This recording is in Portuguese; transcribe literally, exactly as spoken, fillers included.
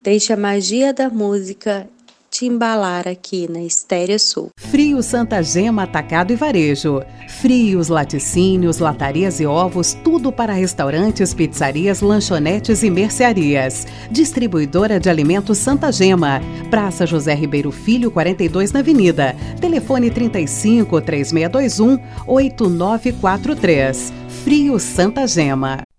Deixe a magia da música te embalar aqui na Estéreo Sul. Frios Santa Gema Atacado e Varejo. Frios, laticínios, latarias e ovos, tudo para restaurantes, pizzarias, lanchonetes e mercearias. Distribuidora de alimentos Santa Gema. Praça José Ribeiro Filho, quarenta e dois na Avenida. Telefone trinta e cinco, três seis dois um, oito nove quatro três. Frios Santa Gema.